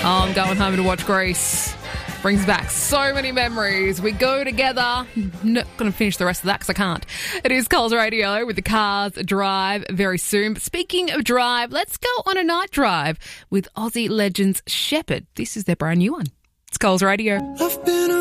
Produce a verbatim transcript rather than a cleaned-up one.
Oh, I'm going home to watch Grease. Brings back so many memories. We go together. Not going to finish the rest of that because I can't. It is Coles Radio with the Cars Drive very soon. But speaking of drive, let's go on a night drive with Aussie legends Shepherd. This is their brand new one. It's Coles Radio. I've been